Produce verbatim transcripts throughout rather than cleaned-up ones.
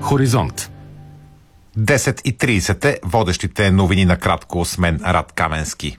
Хоризонт. десет и трийсет е водещите новини на кратко с мен Рад Каменски.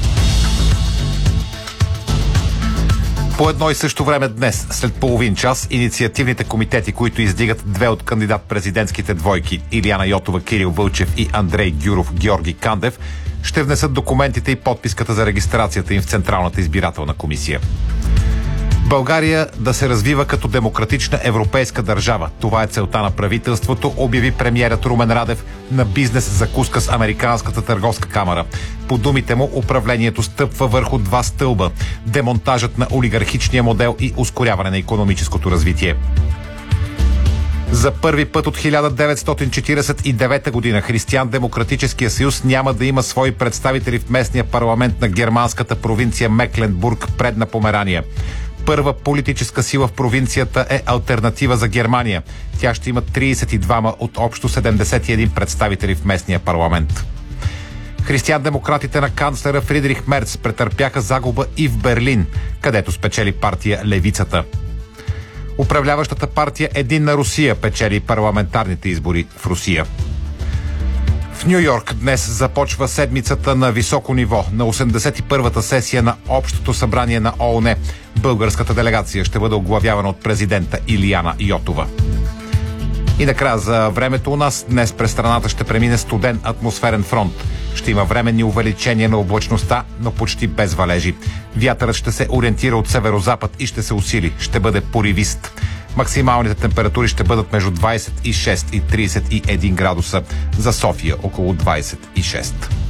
По едно и също време днес, след половин час, инициативните комитети, които издигат две от кандидат-президентските двойки Илияна Йотова, Кирил Вълчев и Андрей Гюров, Георги Кандев, ще внесат документите и подписката за регистрацията им в Централната избирателна комисия. България да се развива като демократична европейска държава. Това е целта на правителството, обяви премиерът Румен Радев на бизнес закуска с Американската търговска камара. По думите му, управлението стъпва върху два стълба – демонтажът на олигархичния модел и ускоряване на икономическото развитие. За първи път от хиляда деветстотин четиридесет и девета година Християн-демократическия съюз няма да има свои представители в местния парламент на германската провинция Мекленбург, Предна Померания. Първа политическа сила в провинцията е Алтернатива за Германия. Тя ще има трийсет и двама от общо седемдесет и един представители в местния парламент. Християн-демократите на канцлера Фридрих Мерц претърпяха загуба и в Берлин, където спечели партия Левицата. Управляващата партия Единна Русия печели парламентарните избори в Русия. В Ню Йорк днес започва седмицата на високо ниво на осемдесет и първата сесия на Общото събрание на ООН. Българската делегация ще бъде оглавявана от президента Илияна Йотова. И накрая за времето у нас днес през страната ще премине студен атмосферен фронт. Ще има временни увеличения на облачността, но почти без валежи. Вятърът ще се ориентира от северозапад и ще се усили. Ще бъде поривист. Максималните температури ще бъдат между двайсет и шест и трийсет и един градуса. За София около двайсет и шест.